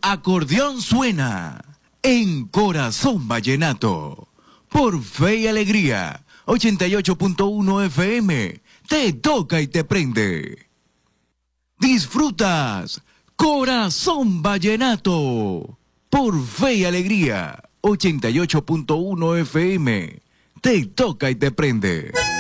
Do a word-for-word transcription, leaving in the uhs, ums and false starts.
acordeón suena en Corazón Vallenato. Por Fe y Alegría, ochenta y ocho punto uno F M. Te toca y te prende. Disfrutas Corazón Vallenato. Por Fe y Alegría, ochenta y ocho punto uno F M. Te toca y te prende.